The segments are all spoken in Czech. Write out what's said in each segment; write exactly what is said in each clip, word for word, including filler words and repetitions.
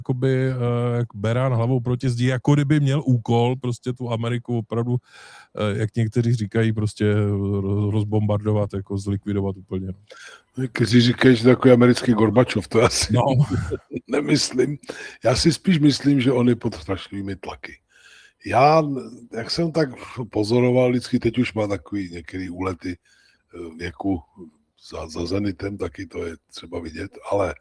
jakoby jak berán hlavou proti zdi, jako kdyby měl úkol prostě tu Ameriku opravdu, jak někteří říkají, prostě rozbombardovat, jako zlikvidovat úplně. Kteří říkají, že takový americký Gorbačov, to asi no. nemyslím. Já si spíš myslím, že on je pod strašlivými tlaky. Já, jak jsem tak pozoroval, vždycky teď už má takový některý úlety věku za, za zenitem, taky to je třeba vidět, ale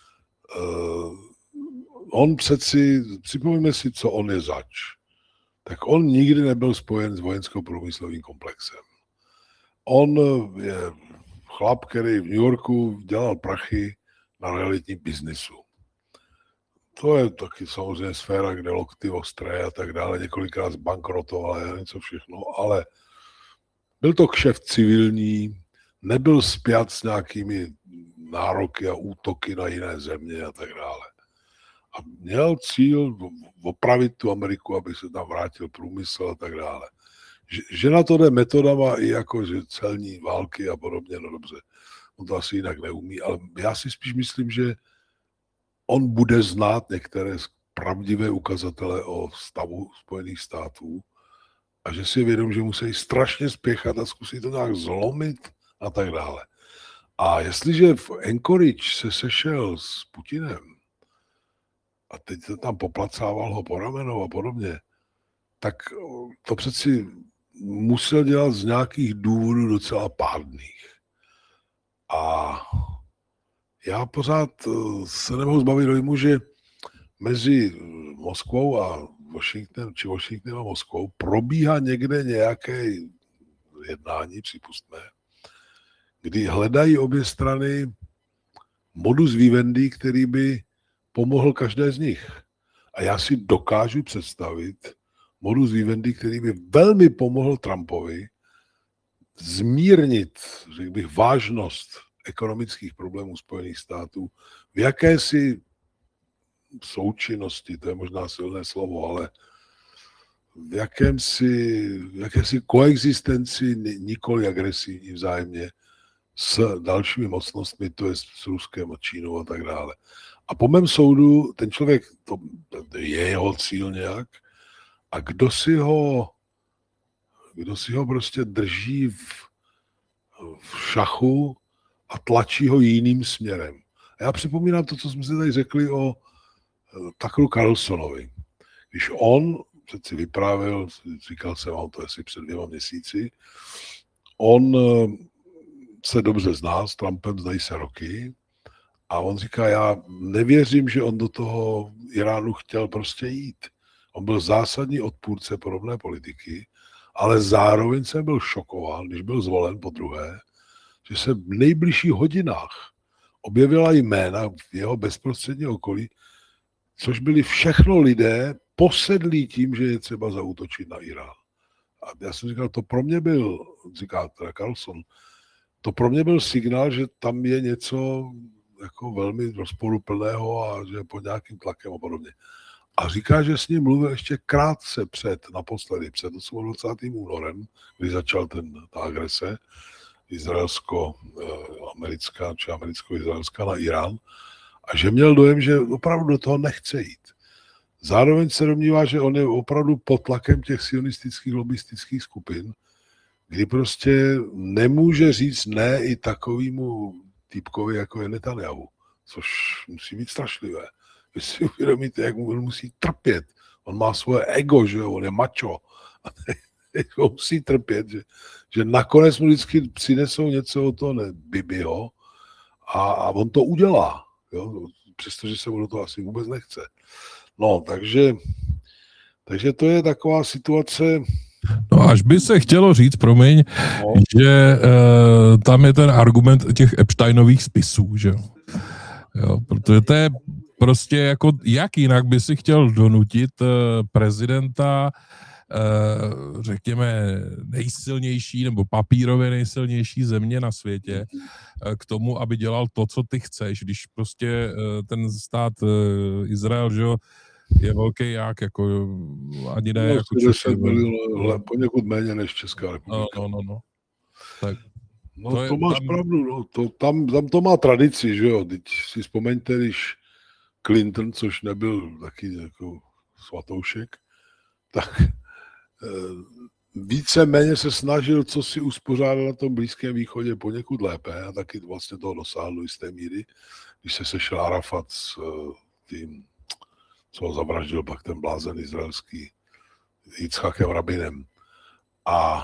uh, on přeci, připomeňme si, co on je zač. Tak on nikdy nebyl spojen s vojensko-průmyslovým komplexem. On je chlap, který v New Yorku dělal prachy na realitním biznisu. To je taky samozřejmě sféra, kde lokty ostré a tak dále, několikrát zbankrotoval, já něco všechno, ale byl to kšeft civilní, nebyl spjat s nějakými nároky a útoky na jiné země a tak dále. A měl cíl opravit tu Ameriku, aby se tam vrátil průmysl a tak dále. Že, že na to jde metodama i jako že celní války a podobně, no dobře, on to asi jinak neumí, ale já si spíš myslím, že on bude znát některé pravdivé ukazatele o stavu Spojených států a že si je vědom, že musí strašně spěchat a zkusit to nějak zlomit a tak dále. A jestliže v Anchorage se sešel s Putinem a teď se tam poplacával ho po ramenou a podobně, tak to přeci musel dělat z nějakých důvodů docela pádných. A já pořád se nemohu zbavit dojmu, že mezi Moskvou a Washingtonem, či Washingtonem a Moskvou probíhá někde nějaké jednání, připustme, kdy hledají obě strany modus vivendi, který by pomohl každé z nich. A já si dokážu představit modus vivendi, který by velmi pomohl Trumpovi zmírnit, řekl bych, vážnost ekonomických problémů Spojených států v jakési součinnosti, to je možná silné slovo, ale v jakémsi, v jakési koexistenci nikoli agresivní vzájemně s dalšími mocnostmi, to je s Ruskem a Čínou a tak dále. A po mém soudu ten člověk, to, to je jeho cíl nějak, a kdo si ho, kdo si ho prostě drží v, v šachu a tlačí ho jiným směrem. A já připomínám to, co jsme si tady řekli o Tuckeru Carlsonovi. Když on přeci vyprávěl, říkal jsem vám to asi před dvěma měsíci, on se dobře zná, s Trumpem znají se roky a on říká, já nevěřím, že on do toho Iránu chtěl prostě jít. On byl zásadní odpůrce podobné politiky, ale zároveň jsem byl šokován, když byl zvolen po druhé, že se v nejbližších hodinách objevila jména v jeho bezprostřední okolí, což byli všechno lidé posedlí tím, že je třeba zaútočit na Irán. A já jsem říkal, to pro mě byl, říká teda Carlson, to pro mě byl signál, že tam je něco jako velmi rozporuplného a že je pod nějakým tlakem a podobně. A říká, že s ním mluvil ještě krátce před, naposledy, před dvacátým osmým únorem, kdy začal ten, ta agrese izraelsko-americká či americko-izraelská na Irán a že měl dojem, že opravdu do toho nechce jít. Zároveň se domnívá, že on je opravdu pod tlakem těch sionistických lobistických skupin, kdy prostě nemůže říct ne i takovému týpkovi, jako je Netanyahu, což musí být strašlivé. Vy si uvědomíte, jak mu musí trpět. On má svoje ego, že jo, on je macho. On musí trpět, že, že nakonec mu vždycky přinesou něco od toho Bibiho a, a on to udělá, jo, přestože se mu do toho asi vůbec nechce. No, takže, takže to je taková situace. No až by se chtělo říct, promiň, no. že e, tam je ten argument těch Epsteinových spisů, že jo. Jo, protože to je prostě jako, jak jinak by si chtěl donutit e, prezidenta, e, řekněme, nejsilnější nebo papírově nejsilnější země na světě e, k tomu, aby dělal to, co ty chceš, když prostě e, ten stát e, Izrael, že jo, je velký jak, jako ani ne no, jako Česká republika. Poněkud méně než Česká republika. No, no, no. no. Tak. No to, to máš tam... pravdu, no. To, tam, tam to má tradici, že jo. Teď si vzpomeňte, když Clinton, což nebyl taky jako svatoušek, tak víceméně se snažil, co si uspořádal na tom Blízkém východě poněkud lépe a taky vlastně toho dosáhl do jisté míry, když se sešel Arafat s tím, co ho zavraždil pak ten blázen izraelský Jicchakem Rabinem. A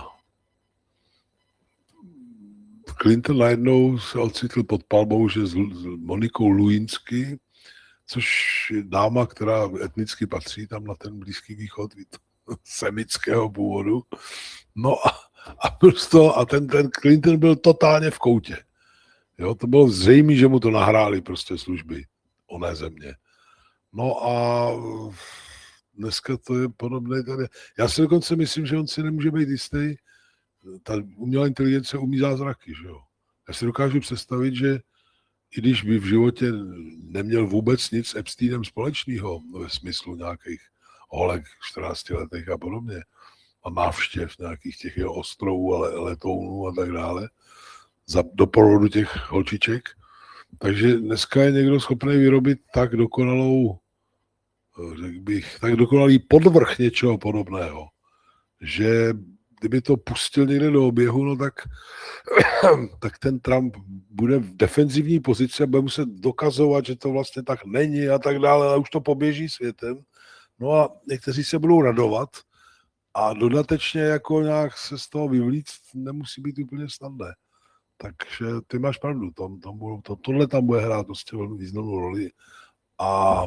Clinton najednou se ocitl pod palbou, že s Monikou Lewinsky, což je dáma, která etnicky patří tam na ten Blízký východ, semického původu. No a, a, prostě, a ten, ten Clinton byl totálně v koutě. Jo, to bylo zřejmé, že mu to nahráli prostě služby oné země. No a dneska to je podobné tady. Já si dokonce myslím, že on si nemůže být jistý. Ta umělá inteligence umí zázraky, že jo. Já si dokážu představit, že i když by v životě neměl vůbec nic s Epsteinem společného ve smyslu nějakých holek čtrnáctiletých a podobně a návštěv nějakých těch jeho ostrovů, ale letounů a tak dále za doprovodu těch holčiček. Takže dneska je někdo schopný vyrobit tak dokonalou, řekl bych, tak dokonalý podvrch něčeho podobného, že kdyby to pustil někde do oběhu, no tak, tak ten Trump bude v defenzivní pozici a bude muset dokazovat, že to vlastně tak není a tak dále, ale už to poběží světem. No a někteří se budou radovat a dodatečně jako nějak se z toho vyvlíct nemusí být úplně snadné. Takže ty máš pravdu, tam, tam budou, to, tohle tam bude hrát prostě velmi významnou roli a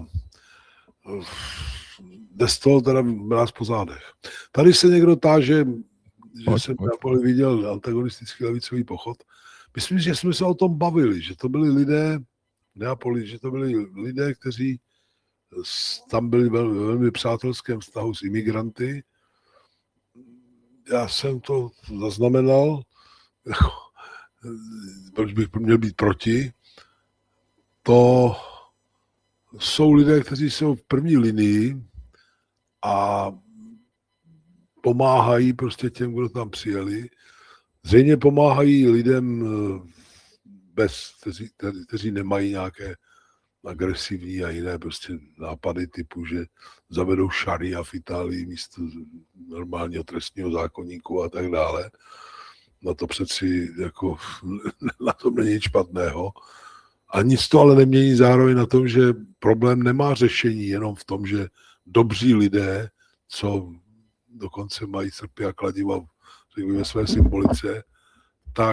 jde z toho teda mráz po zádech. Tady se někdo táže, že pojď, jsem v Neapoli viděl antagonistický levicový pochod. Myslím, že jsme se o tom bavili, že to byli lidé v Neapoli, že to byli lidé, kteří tam byli ve velmi přátelském vztahu s imigranty. Já jsem to zaznamenal, jako, proč bych měl být proti. To jsou lidé, kteří jsou v první linii a pomáhají prostě těm, kdo tam přijeli. Zřejmě pomáhají lidem, bez, kteří, kteří nemají nějaké agresivní a jiné prostě nápady typu, že zavedou šaria v Itálii místo normálního trestního zákoníku a tak dále. No to přeci jako na tom není nic špatného. A nic to ale nemění zároveň na tom, že problém nemá řešení jenom v tom, že dobří lidé, co dokonce mají srpy a kladiva ve své symbolice, tak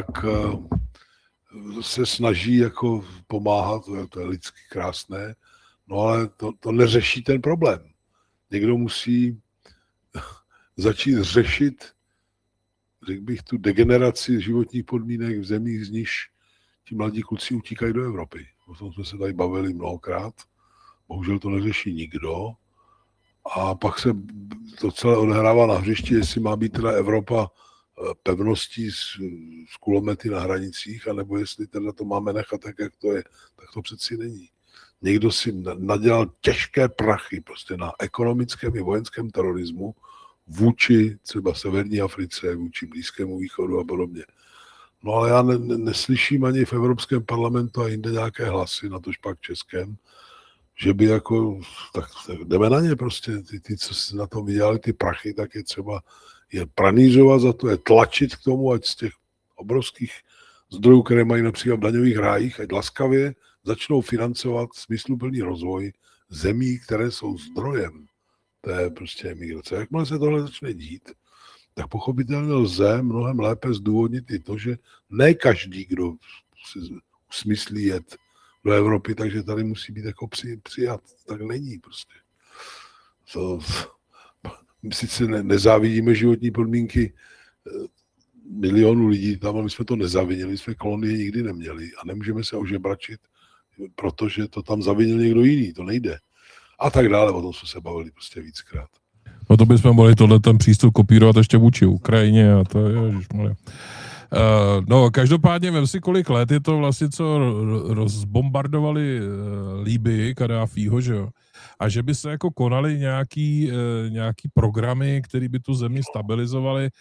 se snaží jako pomáhat, to je, to je lidsky krásné, no ale to, to neřeší ten problém. Někdo musí začít řešit, řekl bych, tu degeneraci životních podmínek v zemích, z níž ti mladí kluci utíkají do Evropy. O tom jsme se tady bavili mnohokrát, bohužel to neřeší nikdo. A pak se to celé odehrává na hřišti, jestli má být teda Evropa pevností s, s kulomety na hranicích, anebo jestli teda to máme nechat tak, jak to je. Tak to přeci není. Někdo si nadělal těžké prachy prostě na ekonomickém i vojenském terorismu vůči třeba Severní Africe, vůči Blízkému východu a podobně. No ale já ne, ne, neslyším ani v Evropském parlamentu a jinde nějaké hlasy, na tož pak českém, že by jako, tak, tak jdeme na ně prostě, ty, ty, co si na tom vydělali ty prachy, tak je třeba je pranířovat za to, je tlačit k tomu, ať z těch obrovských zdrojů, které mají například v daňových rájích, ať laskavě začnou financovat smysluplný rozvoj zemí, které jsou zdrojem té prostě emigrace. Jakmile se tohle začne dít, tak pochopitelně lze mnohem lépe zdůvodnit i to, že ne každý, kdo si usmyslí jet do Evropy, takže tady musí být jako při, přijat. Tak není prostě. To, my sice ne, nezávidíme životní podmínky milionů lidí tam, ale my jsme to nezavinili, jsme kolonie nikdy neměli a nemůžeme se ožebračit, protože to tam zavinil někdo jiný, to nejde. A tak dále, o tom jsme se bavili prostě víckrát. No to bychom mohli tohle ten přístup kopírovat ještě vůči Ukrajině a to je, ježišmarja. Uh, no, každopádně vem si, kolik let je to vlastně, co rozbombardovali uh, Líbii, Kadáfího, že jo? A že by se jako konaly nějaký, uh, nějaký programy, které by tu zemi stabilizovaly,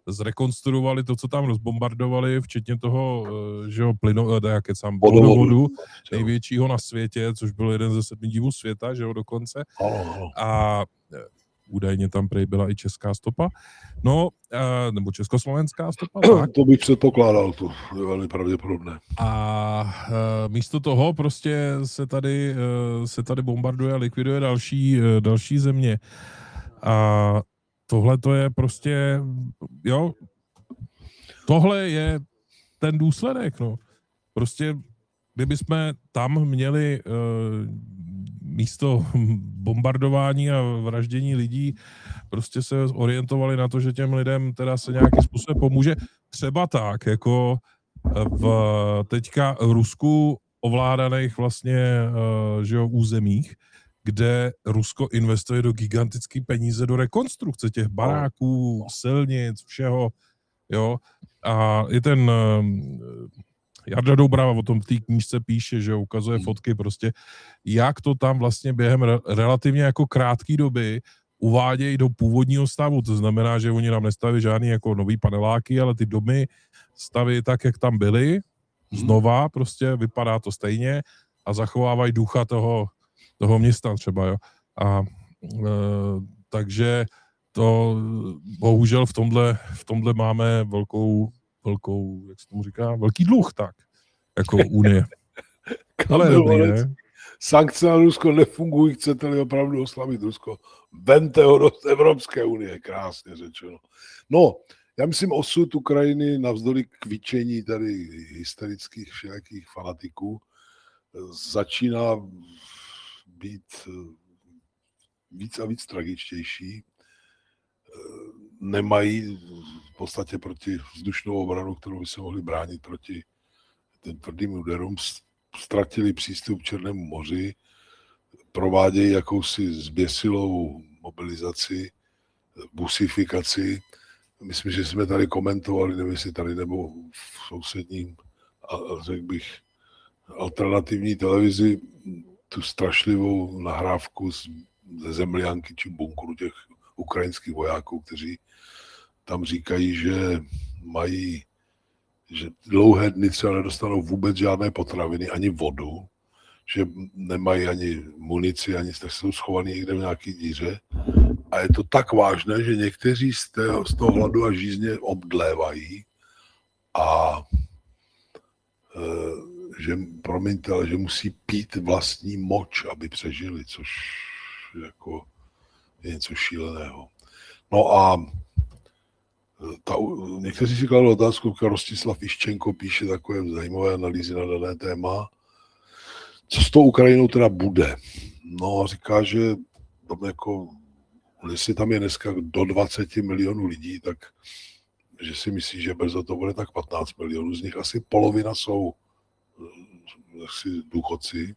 zrekonstruovali to, co tam rozbombardovali, včetně toho, že jo, plyno, jaké tam vodovodu, největšího na světě, což byl jeden ze sedmi divů světa, že jo, dokonce. A údajně tam prej byla i česká stopa. No, nebo československá stopa, tak. To bych předpokládal, to je velmi pravděpodobné. A místo toho prostě se tady, se tady bombarduje a likviduje další, další země. A tohle to je prostě, jo, tohle je ten důsledek, no. Prostě, kdybychom tam měli uh, místo bombardování a vraždění lidí, prostě se orientovali na to, že těm lidem teda se nějakým způsobem pomůže. Třeba tak, jako v teďka v Rusku ovládaných vlastně, uh, že jo, územích, kde Rusko investuje do gigantické peníze do rekonstrukce těch baráků, silnic, všeho, jo. A i ten uh, Jarda Doubrava o tom v té knížce píše, že ukazuje fotky prostě, jak to tam vlastně během re- relativně jako krátké doby uvádějí do původního stavu. To znamená, že oni tam nestaví žádný jako nový paneláky, ale ty domy staví tak, jak tam byly, znova prostě vypadá to stejně a zachovávají ducha toho toho města třeba, jo. A e, takže to bohužel v tomhle, v tomhle máme velkou, velkou, jak se tomu říká, velký dluh, tak, jako Unie. Ale dobrý, ne? Sankce na Rusko nefungují, chcete-li opravdu oslavit Rusko. Vemte ho do Evropské unie, krásně řečeno. No, já myslím, osud Ukrajiny navzdory kvičení tady hysterických všelijakých fanatiků začíná být víc a víc tragičtější. Nemají v podstatě proti vzdušnou obranu, kterou by se mohli bránit proti těm tvrdým úderům. Ztratili přístup k Černému moři, provádějí jakousi zběsilou mobilizaci, busifikaci. Myslím, že jsme tady komentovali, nevím, jestli tady nebo v sousedním, řekl bych, alternativní televizi, tu strašlivou nahrávku ze zemlянky či bunkru těch ukrajinských vojáků, kteří tam říkají, že mají, že dlouhé dny třeba nedostanou vůbec žádné potraviny, ani vodu, že nemají ani munici, ani tak jsou schovaní někde v nějaké díře. A je to tak vážné, že někteří z toho, z toho hladu a žízně obdlévají a e, že, promiňte, ale že musí pít vlastní moč, aby přežili, což jako je něco šíleného. No a ta, někteří si kladou otázku, Rostislav Iščenko píše takové zajímavé analýzy na dané téma, co s tou Ukrajinou teda bude. No a říká, že tam jako, jestli tam je dneska do dvacet milionů lidí, tak že si myslí, že brzo to bude tak patnáct milionů, z nich asi polovina jsou asi důchodci.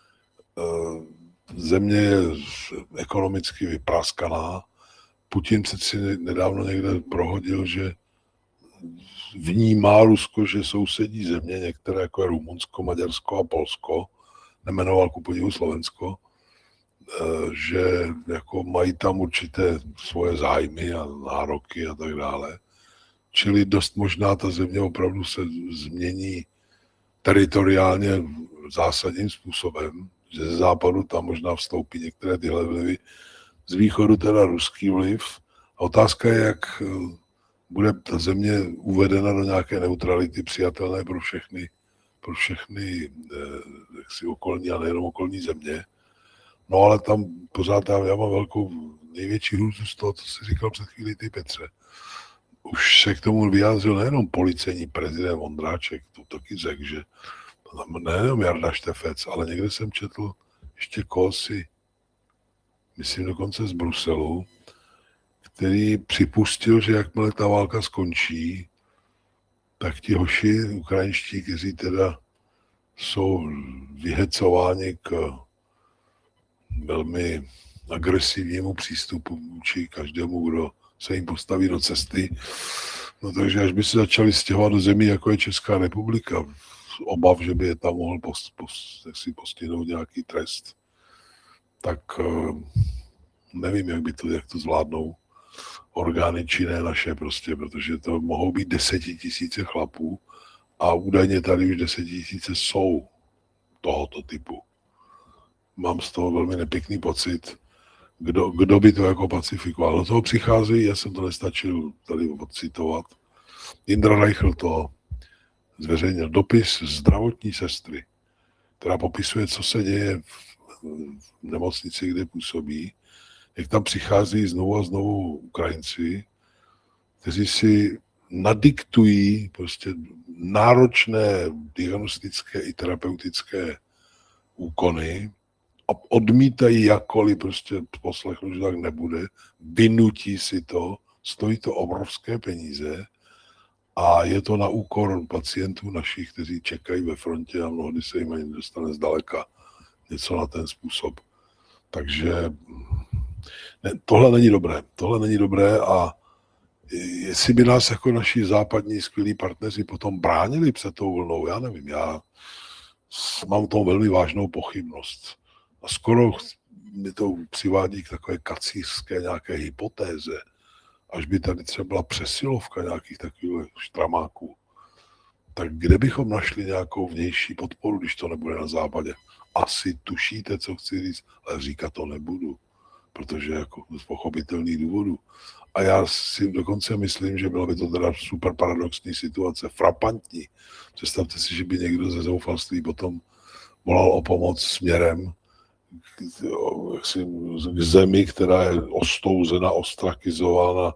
Země je ekonomicky vypraskaná. Putin se si nedávno někde prohodil, že vnímá Rusko, že sousedí země, některé jako je Rumunsko, Maďarsko a Polsko, nemenoval ku podivu Slovensko, že jako mají tam určité svoje zájmy a nároky a tak dále. Čili dost možná ta země opravdu se změní teritoriálně zásadním způsobem, že ze západu tam možná vstoupí některé tyhle vlivy, z východu teda ruský vliv. A otázka je, jak bude ta země uvedena do nějaké neutrality přijatelné pro všechny, pro všechny jaksi okolní a nejenom okolní země. No ale tam pořád já, já mám velkou, největší hrůzu z toho, co jsi říkal před chvílí ty, Petře. Už se k tomu vyjádřil nejenom policejní prezident Vondráček, to taky řekl, že nejenom Jarda Štefec, ale někde jsem četl ještě kohosi, myslím dokonce z Bruselu, který připustil, že jakmile ta válka skončí, tak ti hoši ukrajinští, kteří teda jsou vyhecováni k velmi agresivnímu přístupu vůči každému, kdo se jim postaví do cesty. No takže až by se začali stěhovat do zemí, jako je Česká republika, obav, že by je tam mohl post, post, si postihnout nějaký trest, tak nevím, jak by to, jak to zvládnou. orgány činné naše prostě, protože to mohou být desetitisíce chlapů a údajně tady už desetitisíce jsou tohoto typu. Mám z toho velmi nepěkný pocit, kdo, kdo by to jako pacifikoval. Do toho přichází, já jsem to nestačil tady odcitovat, Indra Reichl to zveřejnil dopis zdravotní sestry, která popisuje, co se děje v, v nemocnici, kde působí, jak tam přichází znovu a znovu Ukrajinci, kteří si nadiktují prostě náročné diagnostické i terapeutické úkony a odmítají jakkoliv prostě poslechnout, že tak nebude, vynutí si to, stojí to obrovské peníze a je to na úkor pacientů našich, kteří čekají ve frontě a mnohdy se jim ani dostane zdaleka něco na ten způsob. Takže ne, tohle není dobré. Tohle není dobré a jestli by nás jako naši západní skvělí partneři potom bránili před tou vlnou, já nevím, já mám tom velmi vážnou pochybnost. A skoro mi to přivádí k takové kacířské nějaké hypotéze, až by tady třeba byla přesilovka nějakých takových štramáků, tak kde bychom našli nějakou vnější podporu, když to nebude na západě? Asi tušíte, co chci říct, ale říkat to nebudu, protože jako z pochopitelných důvodů. A já si dokonce myslím, že byla by to teda super paradoxní situace, frapantní. Představte si, že by někdo ze zoufalství potom volal o pomoc směrem k, jaksi, k zemi, která je ostouzena, ostrakizována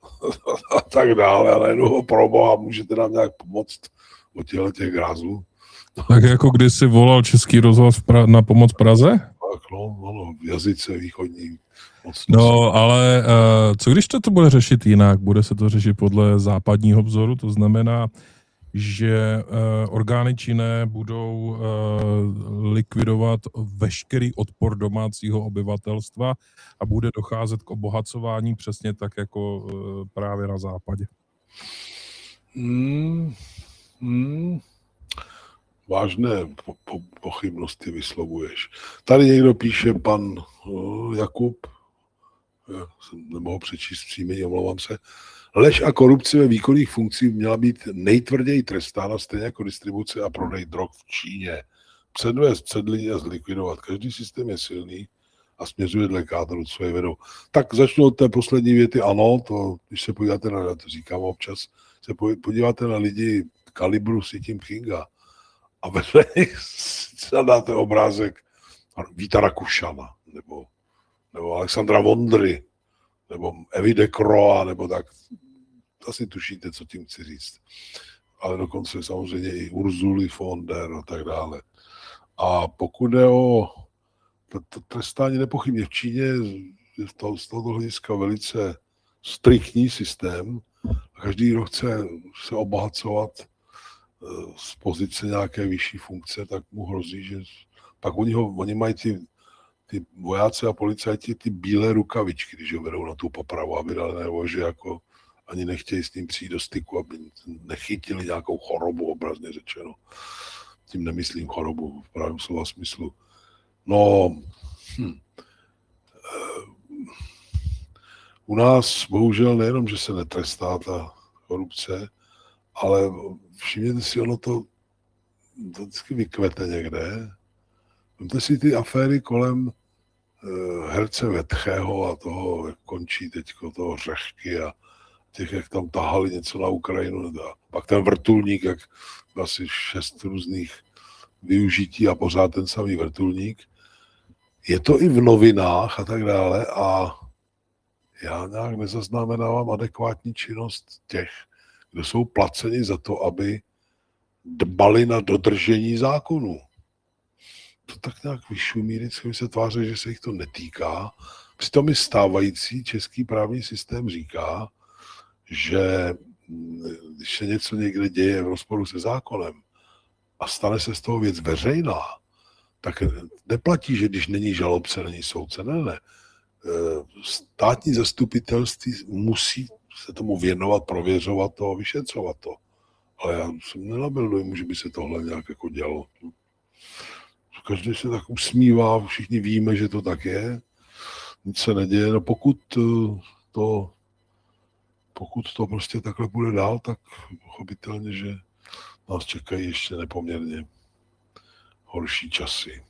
a tak dále. A najednou ho proboha, můžete nám nějak pomoct od těchto těch grázlů? Tak jako když si volal Český rozhlas pra- na pomoc Praze? Tak no, no, v jazyce východní. No, ale uh, co když to, to bude řešit jinak? Bude se to řešit podle západního vzoru, to znamená, že uh, orgány činné budou uh, likvidovat veškerý odpor domácího obyvatelstva a bude docházet k obohacování přesně tak, jako uh, právě na západě. Hmm. Hmm. Vážné po, po, pochybnosti vyslovuješ. Tady někdo píše, pan uh, Jakub, já jsem nemohl přečíst příjmení, omlouvám se, lež a korupce ve výkonných funkcích měla být nejtvrději trestána, stejně jako distribuce a prodej drog v Číně. Předvést před lidi a zlikvidovat. Každý systém je silný a směřuje dle kádru, co je vedou. Tak začnu od té poslední věty. Ano, to, když se podíváte na, to říkám občas, se podíváte na lidi kalibru Xi Jinpinga a vedle nich dáte obrázek Víta Rakušana, nebo, nebo Alexandra Vondry, nebo Evy de Croix, nebo tak. Asi tušíte, co tím chci říct. Ale dokonce samozřejmě i Ursuly von der a tak dále. A pokud je o to trestání, nepochybně v Číně je to, z tohoto hlediska velice striktní systém a každý, kdo chce se obohacovat z pozice nějaké vyšší funkce, tak mu hrozí, že pak oni, ho, oni mají ty, ty vojáci a policajti ty bílé rukavičky, když ho vedou na tu popravu, aby dali nebo že jako ani nechtějí s ním přijít do styku, aby nechytili nějakou chorobu, obrazně řečeno. Tím nemyslím chorobu v pravém slova smyslu. No, hm. U nás bohužel nejenom, že se netrestá ta korupce, ale všimněte si, ono to, to vždycky vykvete někde. Vemte si ty aféry kolem uh, herce Vetchého a toho, jak končí teďko, toho Řehky a těch, jak tam tahali něco na Ukrajinu. A pak ten vrtulník, jak asi šest různých využití a pořád ten samý vrtulník. Je to i v novinách a tak dále a já nějak nezaznamenávám adekvátní činnost těch, kdo jsou placeni za to, aby dbali na dodržení zákonů. To tak nějak vyšumí, vždycky se tváří, že se jich to netýká. Přitom i stávající český právní systém říká, že když se něco někde děje v rozporu se zákonem a stane se z toho věc veřejná, tak neplatí, že když není žalobce, není soudce. Ne, ne. Státní zastupitelství musí se tomu věnovat, prověřovat to a vyšetřovat to. Ale já jsem nenabil dojmu, že by se tohle nějak jako dělo. Každý se tak usmívá, všichni víme, že to tak je. Nic se neděje. No pokud to pokud to prostě takhle bude dál, tak pochopitelně, že nás čekají ještě nepoměrně horší časy.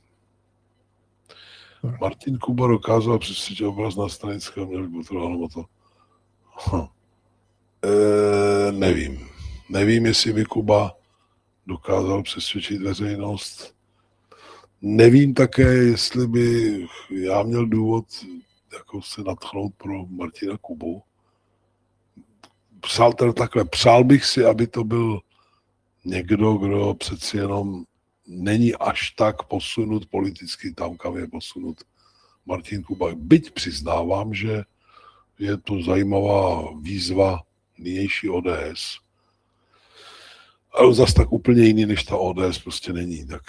Martin Kuba dokázal přesvědčit obraz na stranickém mělku, to hm. e, nevím. Nevím, jestli by Kuba dokázal přesvědčit veřejnost. Nevím také, jestli by já měl důvod jako se nadchnout pro Martina Kubu. Psal ten takhle, přál bych si, aby to byl někdo, kdo přeci jenom není až tak posunut politicky tam, kam je posunut Martin Kuba. Byť přiznávám, že je to zajímavá výzva nynější O D S. Ale zase tak úplně jiný, než ta O D S prostě není. Tak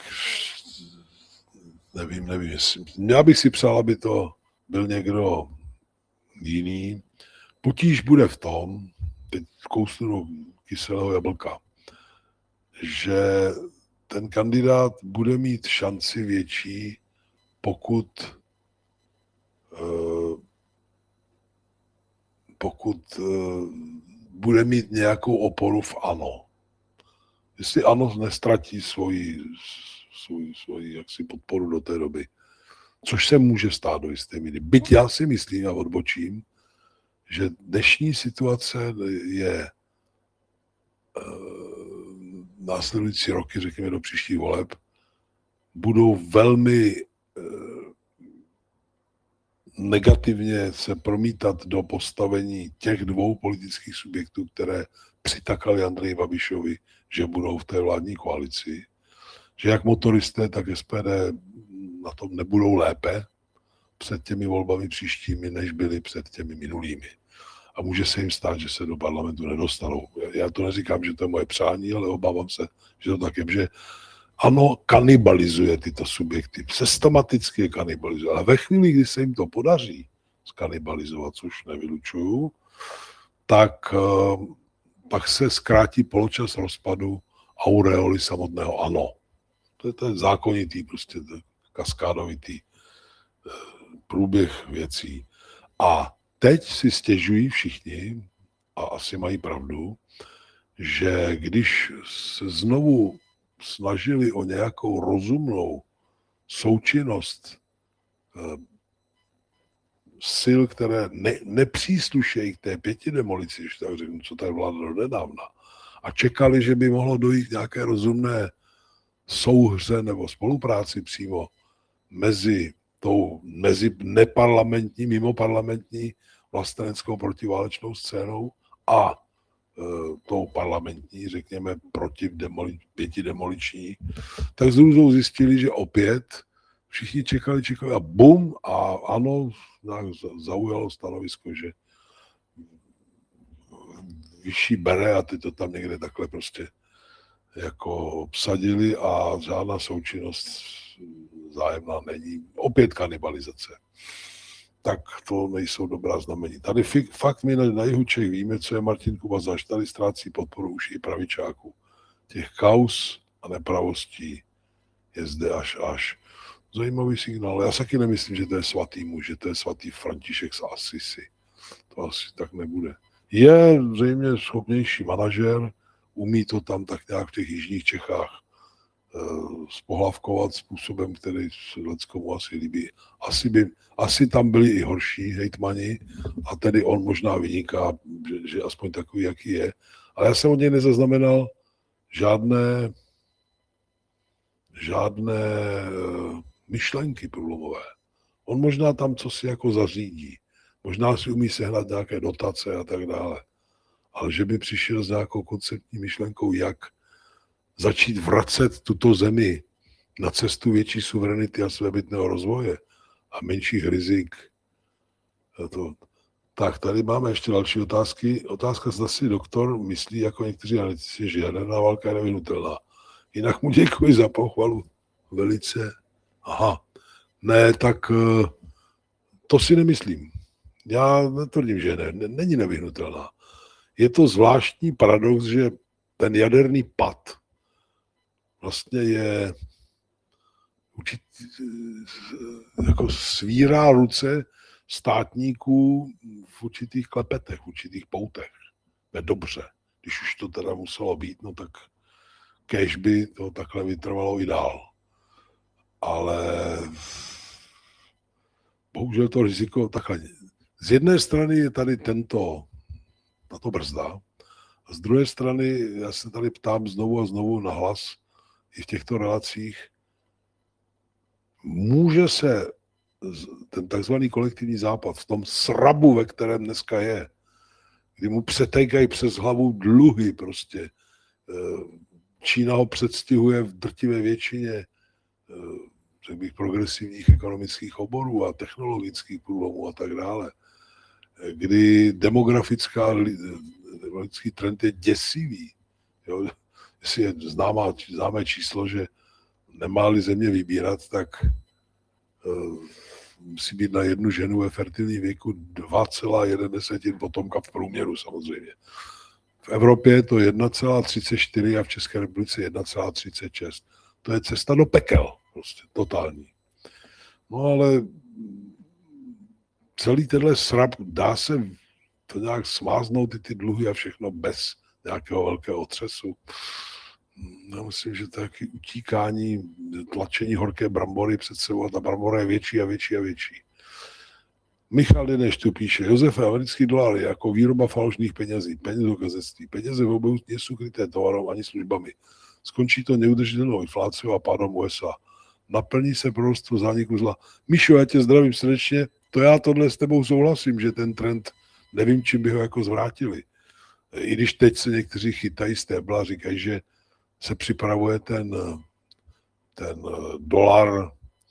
nevím, nevím. Jestli... Já bych si přál, aby to byl někdo jiný. Potíž bude v tom, teď kousnu do kyselého jablka, že ten kandidát bude mít šanci větší, pokud pokud bude mít nějakou oporu v ANO. Jestli ANO nestratí svoji, svoji, svoji jaksi podporu do té doby, což se může stát do jisté míry. Byť já si myslím a odbočím, že dnešní situace je následující roky, řekněme do příštích voleb, budou velmi negativně se promítat do postavení těch dvou politických subjektů, které přitakali Andreji Babišovi, že budou v té vládní koalici. Že jak motoristé, tak S P D na tom nebudou lépe před těmi volbami příštími, než byly před těmi minulými. A může se jim stát, že se do parlamentu nedostanou. Já to neříkám, že to je moje přání, ale obávám se, že to tak je, že ANO kanibalizuje tyto subjekty, systematicky je kanibalizuje, ale ve chvíli, kdy se jim to podaří skanibalizovat, což nevylučuju, tak pak se zkrátí poločas rozpadu aureoly samotného ANO. To je ten zákonitý, prostě kaskádovitý průběh věcí. A teď si stěžují všichni, a asi mají pravdu, že když se znovu snažili o nějakou rozumnou součinnost eh, sil, které ne, nepříslušejí k té pěti demolici, když tak řeknu, co tady vláda do nedávna, a čekali, že by mohlo dojít k nějaké rozumné souhře nebo spolupráci přímo mezi tou mezi neparlamentní, mimoparlamentní vlasteneckou protiválečnou scénou a e, tou parlamentní, řekněme, proti demoli, pěti demoliční, tak s hrůzou zjistili, že opět všichni čekali, čekali a bum, a ano, zaujalo stanovisko, že vyšší bere a ty to tam někde takhle prostě jako obsadili a žádná součinnost zájemná není. Opět kanibalizace. Tak to nejsou dobrá znamení. Tady fakt my na, na jihu Čech víme, co je Martin Kuba zač. Tady ztrácí podporu už i pravičáků. Těch kauz a nepravostí je zde až až. Zajímavý signál. Já se taky nemyslím, že to je svatý muž, že to je svatý František z Assisi. To asi tak nebude. Je zřejmě schopnější manažer, umí to tam tak nějak v těch jižních Čechách spohlavkovat způsobem, který se leckomu asi líbí. Asi, by, asi tam byli i horší hejtmani a tedy on možná vyniká, že, že aspoň takový, jaký je. Ale já jsem od něj nezaznamenal žádné žádné myšlenky průlomové. On možná tam co si jako zařídí. Možná si umí sehnat nějaké dotace a tak dále. Ale že by přišel s nějakou konceptní myšlenkou, jak začít vracet tuto zemi na cestu větší suverenity a svébytného rozvoje a menších rizik. To. Tak, tady máme ještě další otázky. Otázka, zda si doktor myslí, jako někteří analytici, že jaderná válka je nevyhnutelná. Jinak mu děkuji za pochvalu. Velice. Aha. Ne, tak to si nemyslím. Já netvrdím, že ne, není nevyhnutelná. Je to zvláštní paradox, že ten jaderný pad vlastně je určitý, jako svírá ruce státníků v určitých klepetech, v určitých poutech. dobře. Když už to teda muselo být, no tak kéž by to takhle vytrvalo i dál. Ale bohužel to riziko takhle. Z jedné strany je tady tento, tato brzda, a z druhé strany já se tady ptám znovu a znovu nahlas i v těchto relacích, může se ten takzvaný kolektivní západ v tom srabu, ve kterém dneska je, kdy mu přetékají přes hlavu dluhy prostě, Čína ho předstihuje v drtivé většině, řekl bych, progresivních ekonomických oborů a technologických průlomů a tak dále, kdy demografická, demografický trend je děsivý. Jo? Jestli je známá, známé číslo, že nemá-li země vybírat, tak uh, musí být na jednu ženu ve fertilním věku dva celá jedna potomka v průměru samozřejmě. V Evropě je to jedna celá třicet čtyři a v České republice jedna celá třicet šest. To je cesta do pekel, prostě totální. No ale celý tenhle srab, dá se to nějak smáznout i ty dluhy a všechno bez nějakého velkého otřesu. Já myslím, že to je taky utíkání, tlačení horké brambory před sebou a ta brambora je větší a větší a větší. Michal Dineš tu píše, Josef, americký dolar je jako výroba falešných penězí, penězokazectví. Peněze v obou nejsou kryté tovarem ani službami. Skončí to neudržitelnou inflací a pádem U S A. Naplní se proroctvo zániku zla. Míšo, já tě zdravím srdečně, to já tohle s tebou souhlasím, že ten trend, nevím, čím by ho jako zvrátili. I když teď se někteří chytají z tébla a říkají, že se připravuje ten, ten dolar.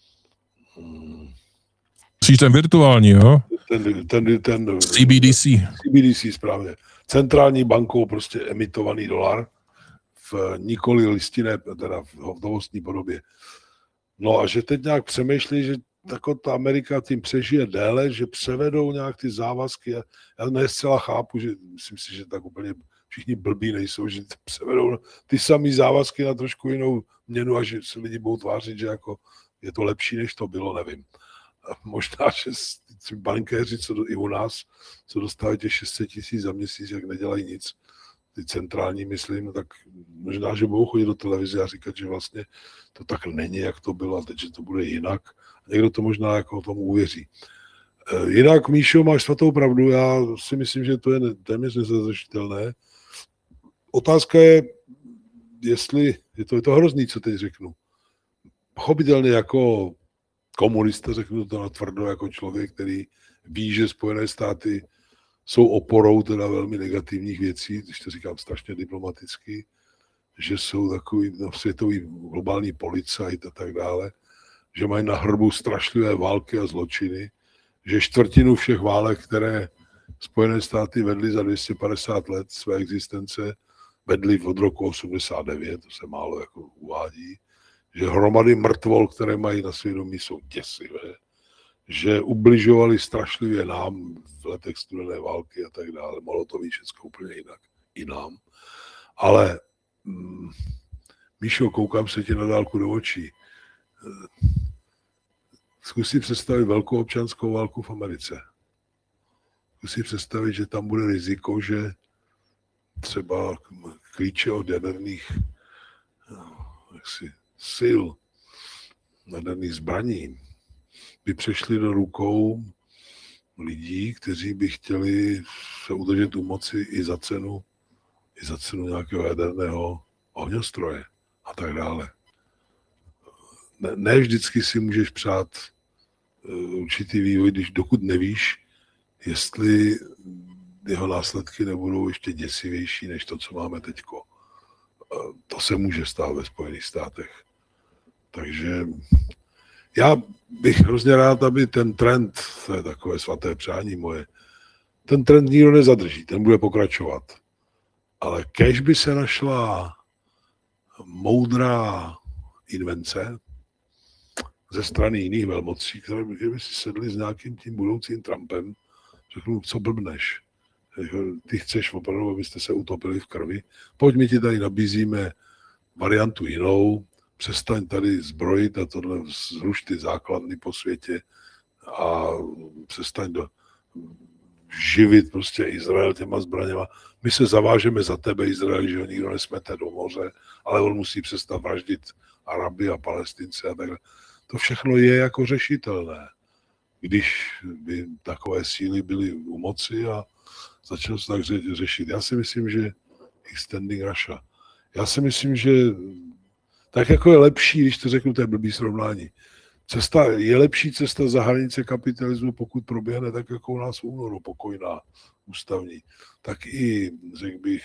Myslíš ten virtuální, jo? Ten, ten, ten C B D C. C B D C, správně. Centrální bankou prostě emitovaný dolar v nikoli listinné, teda v hotovostní podobě. No a že teď nějak přemýšlí, že tako ta Amerika tím přežije déle, že převedou nějak ty závazky. Já ne zcela chápu, že myslím si, že tak úplně všichni blbí nejsou, že převedou ty samý závazky na trošku jinou měnu a že se lidi budou tvářit, že jako je to lepší, než to bylo, nevím. A možná, že ty bankéři, co do, i u nás, co dostávají těch šest set tisíc za měsíc, jak nedělají nic, ty centrální, myslím, tak možná, že budou chodit do televize a říkat, že vlastně to tak není, jak to bylo a teď, že to bude jinak. A někdo to možná jako tomu uvěří. Jinak, Míšo, máš svatou pravdu, já si myslím, že to je téměř nezazřešitelné. Otázka je, jestli, je to, je to hrozný, co teď řeknu. Pochopitelně jako komunista, řeknu to natvrdo, jako člověk, který ví, že Spojené státy jsou oporou teda velmi negativních věcí, když to říkám strašně diplomaticky, že jsou takový no, světový globální policajt a tak dále, že mají na hrbu strašlivé války a zločiny, že čtvrtinu všech válek, které Spojené státy vedly za dvě stě padesát let své existence, vedly od roku osmdesát devět, to se málo jako uvádí, že hromady mrtvol, které mají na svědomí, jsou děsivé, že ubližovali strašlivě nám v letech studené války a tak dále. Mohlo to být všechno úplně jinak. I nám. Ale mm, Míšo, koukám se ti na dálku do očí. Zkus si představit velkou občanskou válku v Americe. Zkus si představit, že tam bude riziko, že třeba klíče od jaderných jaksi, sil, jaderných zbraní by přešly do rukou lidí, kteří by chtěli se udržet u moci i za cenu, i za cenu nějakého jaderného ohňostroje a tak dále. Ne, ne vždycky si můžeš přát určitý vývoj, když dokud nevíš, jestli jeho následky nebudou ještě děsivější než to, co máme teďko. To se může stát ve Spojených státech. Takže já bych hrozně rád, aby ten trend, to je takové svaté přání moje, ten trend nikdo nezadrží, ten bude pokračovat. Ale kéž by se našla moudrá invence ze strany jiných velmocí, které by, by si sedli s nějakým tím budoucím Trumpem, řeknu, co blbneš. Ty chceš opravdu, abyste se utopili v krvi. Pojď, my ti tady nabízíme variantu jinou, přestaň tady zbrojit a tohle, zruš ty základny po světě a přestaň do, živit prostě Izrael těma zbraněma. My se zavážeme za tebe, Izrael, že ho nikdo nesmete do moře, ale on musí přestat vraždit Araby a Palestince a takhle. To všechno je jako řešitelné, když by takové síly byly u moci a začalo se tak řešit. Já si myslím, že extending Russia. Já si myslím, že tak jako je lepší, když to řeknu, to je blbý srovnání. Cesta, je lepší cesta za hranice kapitalismu, pokud proběhne tak jako u nás v únoru, pokojná, ústavní. Tak i, řekl bych,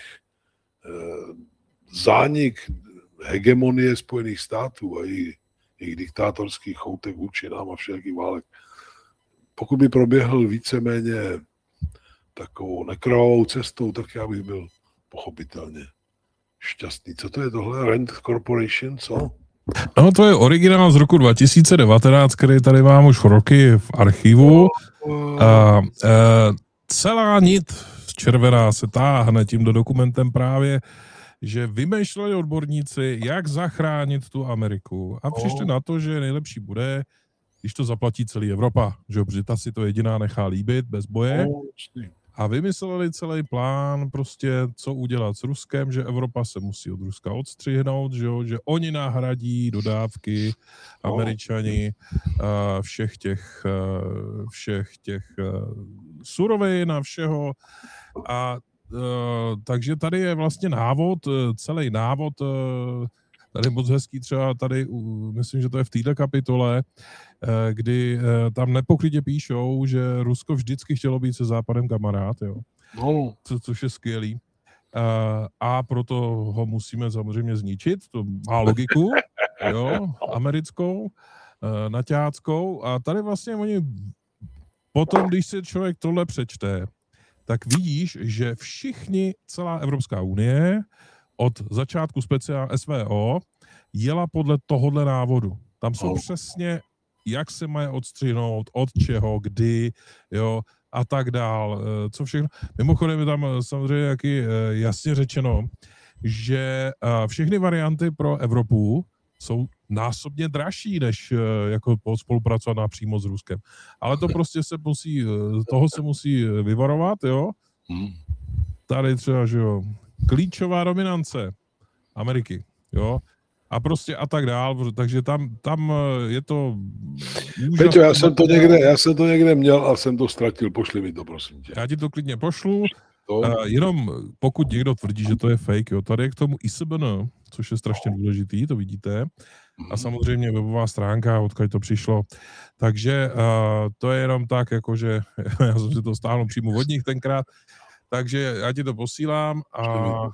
zánik hegemonie Spojených států a i jejich diktátorských choutek vůči nám a všelakých válek. Pokud by proběhl víceméně takovou nekrvavou cestou, tak já bych byl pochopitelně šťastný. Co to je tohle? Rand Corporation, co? No, to je originál z roku dva tisíce devatenáct, který tady mám už roky v archivu. A, a, celá nit červená se táhne tímto dokumentem právě, že vymýšleli odborníci, jak zachránit tu Ameriku. A přišli na to, že nejlepší bude, když to zaplatí celý Evropa. Že protože ta si to jediná nechá líbit bez boje. A vymysleli celý plán, prostě co udělat s Ruskem, že Evropa se musí od Ruska odstřihnout, že, jo, že oni nahradí dodávky Američani uh, všech těch, uh, všech těch uh, surovin a všeho. A uh, takže tady je vlastně návod, celý návod, uh, tady moc hezký třeba tady, uh, myslím, že to je v této kapitole, kdy tam nepokrytě píšou, že Rusko vždycky chtělo být se Západem kamarád, jo. No. Co, což je skvělý. A proto ho musíme samozřejmě zničit, to má logiku, jo, americkou, naťáckou. A tady vlastně oni potom, když si člověk tohle přečte, tak vidíš, že všichni, celá Evropská unie, od začátku speciál S V O, jela podle tohohle návodu. Tam jsou přesně jak se mají odstřihnout, od čeho, kdy, jo, a tak dál, co všechno. Mimochodem je tam samozřejmě jaký jasně řečeno, že všechny varianty pro Evropu jsou násobně dražší, než jako spolupracovat napřímo s Ruskem. Ale to prostě se musí, toho se musí vyvarovat, jo. Tady třeba, že jo, klíčová dominance Ameriky, jo. A prostě a tak dál, takže tam, tam je to úžasné. Peťo, já jsem to někde, já jsem to někde měl a jsem to ztratil, pošli mi to, prosím tě. Já ti to klidně pošlu, uh, jenom pokud někdo tvrdí, že to je fake, jo, tady je k tomu I S B N, což je strašně důležitý, to vidíte, a samozřejmě webová stránka, odkud to přišlo, takže uh, to je jenom tak, jakože já jsem si to stáhnul přímo od nich tenkrát, takže já ti to posílám a uh,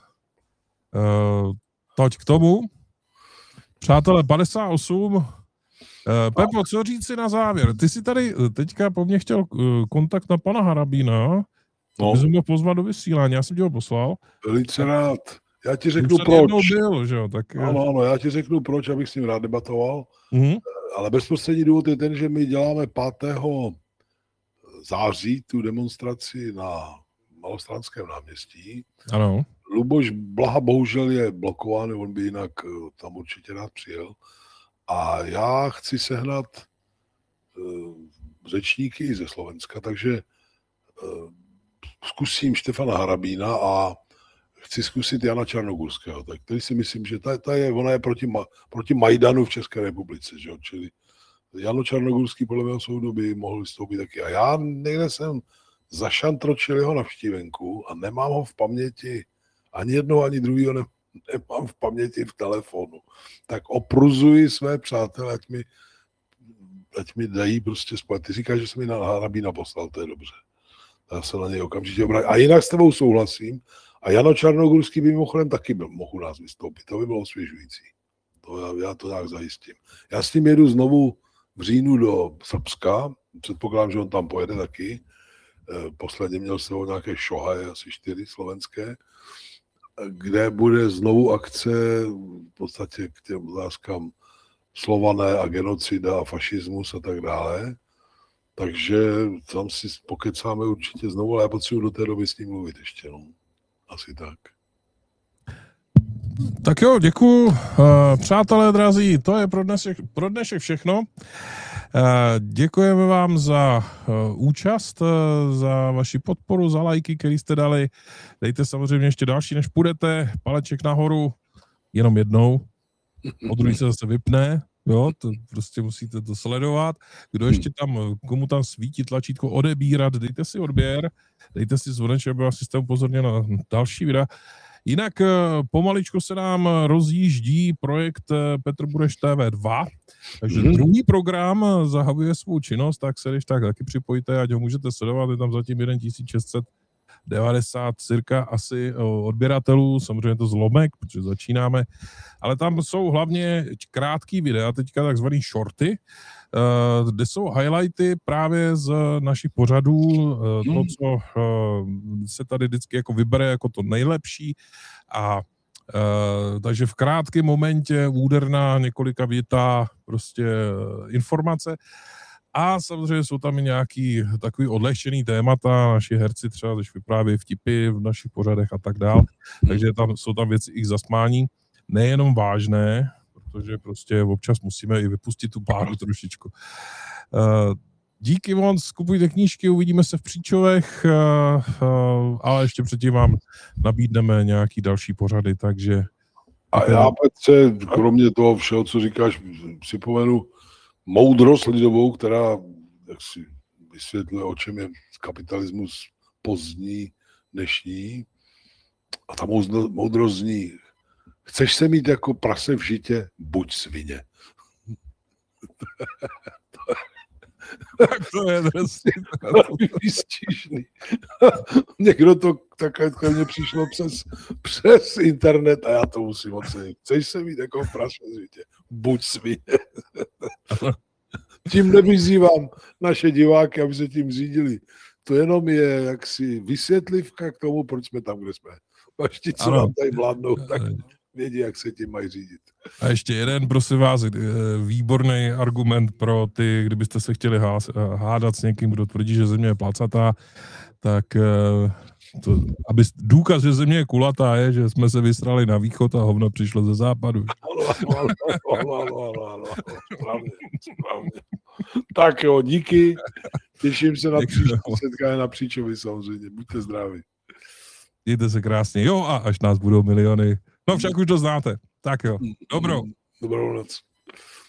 toť k tomu. Přátelé, padesát osm. Pepo, co říct si na závěr? Ty jsi tady teďka po mně chtěl kontakt na pana Harabína. No. Bys mohl pozvat do vysílání, já jsem ti ho poslal. Velice rád. Já ti řeknu proč. Byl, že jo, tak... Ano, ano, já ti řeknu proč, abych s ním rád debatoval. Mm-hmm. Ale bezprostřední důvod je ten, že my děláme pátého září tu demonstraci na Malostranském náměstí. Ano. Luboš Blaha bohužel je blokován, on by jinak tam určitě rád přijel. A já chci sehnat uh, řečníky i ze Slovenska, takže uh, zkusím Štefana Harabína a chci zkusit Jana Čarnogurského. Tak tady si myslím, že ta, ta je, ona je proti, proti Majdanu v České republice, že? Čili Jano Čarnogurský podle mého soudu by mohl vystoupit taky. A já někde jsem zašantročil jeho navštívenku a nemám ho v paměti. Ani jednoho, ani druhého ne, nemám v paměti v telefonu. Tak opruzuji své přátelé, ať mi, ať mi dají prostě spát. Ty říkáš, že jsem mi na Harabína poslal, to je dobře. Já se na něj okamžitě obrátím. A jinak s tebou souhlasím. A Jano Čarnogurský by mimochodem taky byl, mohl u nás vystoupit. To by bylo osvěžující. To já, já to nějak zajistím. Já s ním jedu znovu v říjnu do Srbska. Předpokládám, že on tam pojede taky. Posledně měl s sebou nějaké šohaje, asi čtyři slovenské, kde bude znovu akce v podstatě k těm otázkám Slované a genocida a fašismus a tak dále. Takže tam si pokecáme určitě znovu, ale já potřebuji do té doby s ním mluvit ještě. No. Asi tak. Tak jo, děkuju. Přátelé drazí, to je pro dnešek, pro dnešek všechno. Děkujeme vám za účast, za vaši podporu, za lajky, který jste dali. Dejte samozřejmě ještě další, než půjdete. Paleček nahoru jenom jednou. Od druhý se zase vypne. Jo, to prostě musíte to sledovat. Kdo ještě tam, komu tam svítí tlačítko odebírat, dejte si odběr, dejte si zvoneček, aby vás jste upozornil na další videa. Jinak pomaličko se nám rozjíždí projekt Petr Bureš T V dva, takže mm-hmm. druhý program zahajuje svou činnost, tak se když tak taky připojte, ať ho můžete sledovat, je tam zatím tisíc šest set devadesát cirka asi odběratelů, samozřejmě to zlomek, protože začínáme, ale tam jsou hlavně krátký videa, teďka takzvaný shorty, kde jsou highlighty právě z našich pořadů, to, co se tady vždycky jako vybere jako to nejlepší a takže v krátkém momentě úderná několika větá prostě informace. A samozřejmě jsou tam i nějaký takový odlehčený témata, naši herci třeba když vyprávějí vtipy v našich pořadech a tak dál, takže tam jsou tam věci i k zasmání, nejenom vážné, protože prostě občas musíme i vypustit tu páru trošičku. Díky moc, kupujte knížky, uvidíme se v Příčovech, ale ještě předtím vám nabídneme nějaký další pořady, takže... A já, Petře, kromě toho všeho, co říkáš, připomenu moudrost lidovou, která, jak si vysvětluje, o čem je kapitalismus pozdní, dnešní. A ta moudrost zní, chceš se mít jako prase v žitě, buď svině. Tak to je prostě výstižný. Někdo to takhle ke mně přišlo přes, přes internet a já to musím ocenit. Chceš se mít jako prase v žitě, buď svině. Tím nevyzývám naše diváky, aby se tím řídili. To jenom je jaksi vysvětlivka k tomu, proč jsme tam, kde jsme. Až ti, co nám tady vládnou, tak vědí, jak se tím mají řídit. A ještě jeden, prosím vás, výborný argument pro ty, kdybyste se chtěli hádat s někým, kdo tvrdí, že země je placatá, tak to, aby důkaz, že země je kulatá, je, že jsme se vystrali na východ a hovno přišlo ze západu. Ano, ano, ano, ano, ano, ano. Správně, správně. Tak jo, díky. Těším se na příští setkání na Příčovi samozřejmě. Buďte zdraví. Mějte se krásně. Jo, a až nás budou miliony. No však už to znáte. Tak jo. Dobrou. Dobrou noc.